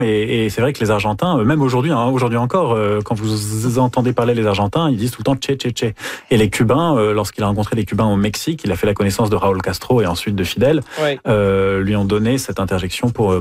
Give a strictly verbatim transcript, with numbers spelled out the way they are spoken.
Et, et c'est vrai que les Argentins, même aujourd'hui, hein, aujourd'hui encore, euh, quand vous entendez parler les Argentins, ils disent tout le temps Che, Che, Che. Et les Cubains, euh, lorsqu'il a rencontré les Cubains au Mexique, il a fait la connaissance de Raúl Castro et ensuite de Fidel, Oui. euh, lui ont donné cette interjection pour